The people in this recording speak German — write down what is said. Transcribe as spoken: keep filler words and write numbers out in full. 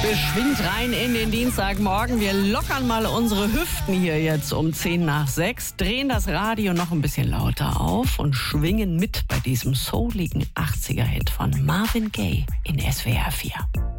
Geschwind rein in den Dienstagmorgen. Wir lockern mal unsere Hüften hier jetzt um zehn nach sechs, drehen das Radio noch ein bisschen lauter auf und schwingen mit bei diesem souligen achtziger-Hit von Marvin Gaye in S W R vier.